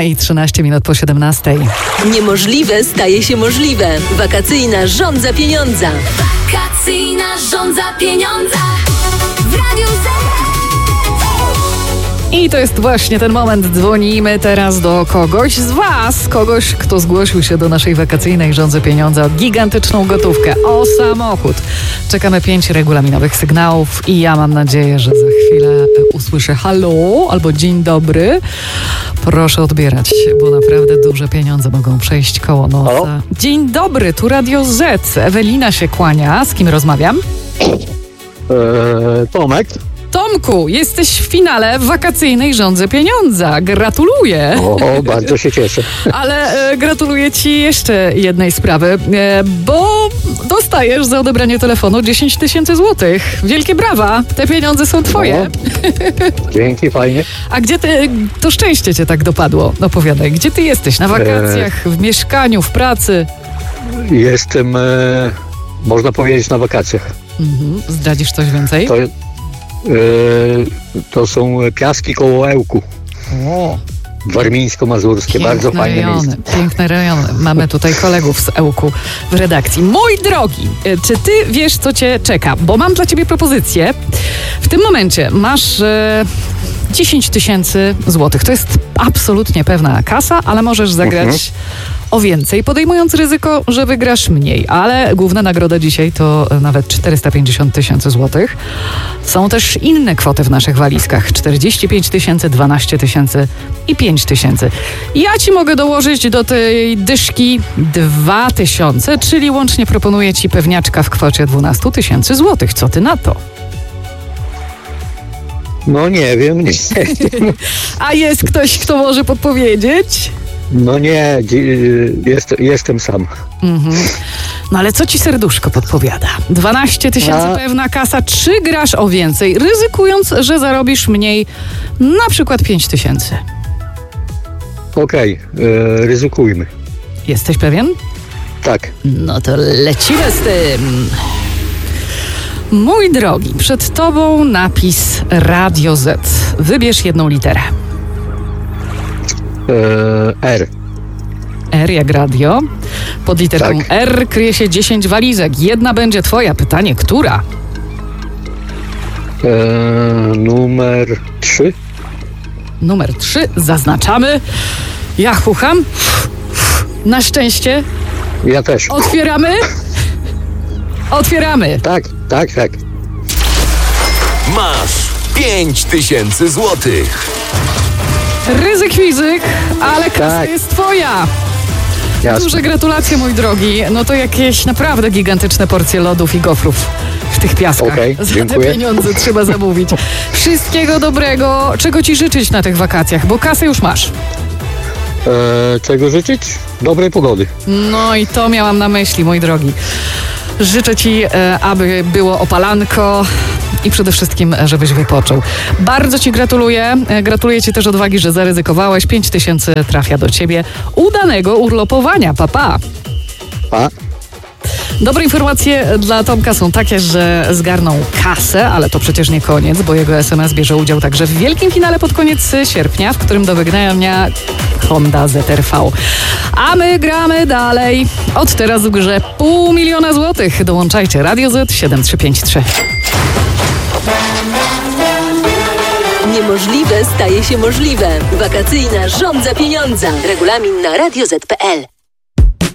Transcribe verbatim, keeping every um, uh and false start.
Siódma i trzynaście minut po siedemnastej. Niemożliwe staje się możliwe. Wakacyjna żądza pieniądza. Wakacyjna żądza pieniądza w Radiu Z. I to jest właśnie ten moment. Dzwonimy teraz do kogoś z was, kogoś, kto zgłosił się do naszej wakacyjnej żądzy pieniądza o gigantyczną gotówkę, o samochód. Czekamy pięć regulaminowych sygnałów i ja mam nadzieję, że za chwilę usłyszę halo albo dzień dobry. Proszę odbierać, bo naprawdę duże pieniądze mogą przejść koło nosa. Halo? Dzień dobry, tu Radio Z. Ewelina się kłania. Z kim rozmawiam? Eee, Tomek. Tomku, jesteś w finale wakacyjnej żądzy pieniądza. Gratuluję. O, bardzo się cieszę. Ale e, gratuluję ci jeszcze jednej sprawy, e, bo dostajesz za odebranie telefonu dziesięć tysięcy złotych. Wielkie brawa, te pieniądze są twoje. No, dzięki, fajnie. A gdzie ty, to szczęście cię tak dopadło? Opowiadaj, gdzie ty jesteś? Na wakacjach, w mieszkaniu, w pracy? Jestem, e, można powiedzieć, na wakacjach. Mhm. Zdradzisz coś więcej? To, e, to są piaski koło Ełku. O. Warmińsko-mazurskie, bardzo fajne rejony, miejsce. Piękne rejony. Mamy tutaj kolegów z Ełku w redakcji. Mój drogi, czy ty wiesz, co cię czeka? Bo mam dla ciebie propozycję. W tym momencie masz e, dziesięć tysięcy złotych. To jest absolutnie pewna kasa, ale możesz zagrać Mhm. o więcej, podejmując ryzyko, że wygrasz mniej. Ale główna nagroda dzisiaj to nawet czterysta pięćdziesiąt tysięcy złotych. Są też inne kwoty w naszych walizkach. czterdzieści pięć tysięcy, dwanaście tysięcy i pięć tysięcy. Ja ci mogę dołożyć do tej dyszki dwa tysiące, czyli łącznie proponuję ci pewniaczka w kwocie dwanaście tysięcy złotych. Co ty na to? No nie wiem, nie. A jest ktoś, kto może podpowiedzieć? No nie, dzi- jest, jestem sam. Mhm. No ale co ci serduszko podpowiada? dwanaście tysięcy A. pewna kasa, czy grasz o więcej, ryzykując, że zarobisz mniej, na przykład pięć tysięcy? Okej, e, ryzykujmy. Jesteś pewien? Tak. No to lecimy z tym. Mój drogi, przed tobą napis Radio Z. Wybierz jedną literę. E, R. R jak radio. Pod literą Tak. R kryje się dziesięć walizek. Jedna będzie twoja. Pytanie, która? E, numer trzy. Numer trzy. Zaznaczamy. Ja chucham. Na szczęście. Ja też. Otwieramy. Otwieramy. Tak, tak, tak. Masz pięć tysięcy złotych. Ryzyk fizyk, ale kasa Tak. jest twoja. Jasne. Duże gratulacje, mój drogi. No to jakieś naprawdę gigantyczne porcje lodów i gofrów w tych piaskach. Okej, Za te dziękuję. pieniądze trzeba zamówić. Wszystkiego dobrego. Czego ci życzyć na tych wakacjach, bo kasę już masz. E, czego życzyć? Dobrej pogody. No i to miałam na myśli, mój drogi. Życzę ci, e, aby było opalanko i przede wszystkim, e, żebyś wypoczął. Bardzo ci gratuluję. E, gratuluję ci też odwagi, że zaryzykowałeś. pięć tysięcy trafia do ciebie. Udanego urlopowania. Pa, pa. Pa. Dobre informacje dla Tomka są takie, że zgarną kasę, ale to przecież nie koniec, bo jego S M S bierze udział także w wielkim finale pod koniec sierpnia, w którym do wygrania Honda Z R V. A my gramy dalej. Od teraz w grze pół miliona złotych. Dołączajcie. Radio Z siedem trzy pięć trzy. Niemożliwe staje się możliwe. Wakacyjna żądza pieniądza. Regulamin na radio zet kropka pe el.